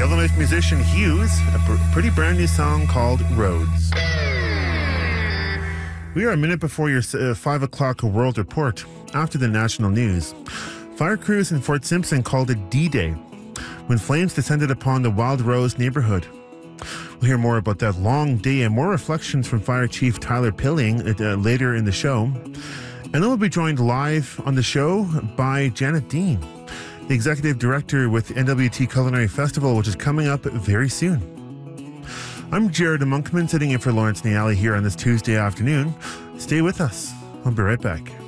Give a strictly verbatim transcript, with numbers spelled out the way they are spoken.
Yellowknife musician Hughes, a pr- pretty brand new song called Roads. We are a minute before your uh, five o'clock World Report. After the national news, fire crews in Fort Simpson called it D-Day when flames descended upon the Wild Rose neighborhood. We'll hear more about that long day and more reflections from Fire Chief Tyler Pilling uh, later in the show. And then we'll be joined live on the show by Janet Dean, the Executive Director with N W T Culinary Festival, which is coming up very soon. I'm Jared Monkman, sitting in for Lawrence Niali here on this Tuesday afternoon. Stay with us. I'll be right back.